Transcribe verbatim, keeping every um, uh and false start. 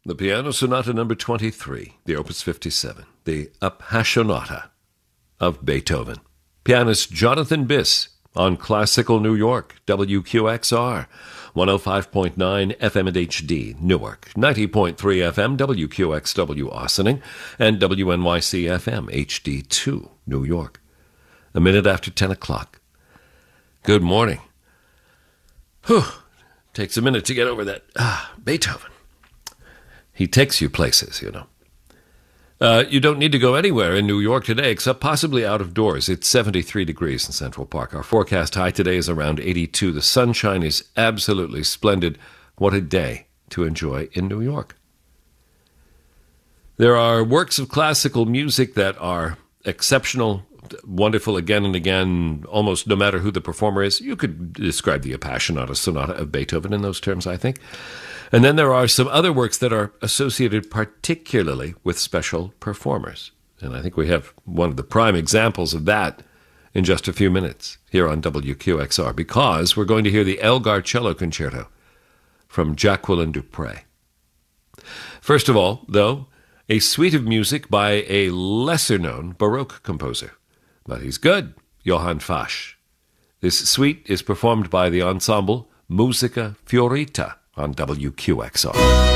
The Piano Sonata number twenty-three, the Opus fifty-seven, the Appassionata of Beethoven. Pianist Jonathan Biss on Classical New York, W Q X R, one oh five point nine F M and H D, Newark, ninety point three F M, W Q X W, Ossining, and W N Y C F M, H D two, New York. A minute after ten o'clock. Good morning. Whew. Takes a minute to get over that. Ah, Beethoven. He takes you places, you know. Uh, you don't need to go anywhere in New York today except possibly out of doors. It's seventy-three degrees in Central Park. Our forecast high today is around eighty-two. The sunshine is absolutely splendid. What a day to enjoy in New York. There are works of classical music that are exceptional, wonderful again and again, almost no matter who the performer is. You could describe the Appassionata Sonata of Beethoven in those terms, I think. And then there are some other works that are associated particularly with special performers. And I think we have one of the prime examples of that in just a few minutes here on W Q X R, because we're going to hear the Elgar Cello Concerto from Jacqueline du Pré. First of all, though, a suite of music by a lesser-known Baroque composer. But he's good, Johann Fasch. This suite is performed by the ensemble Musica Fiorita on W Q X R.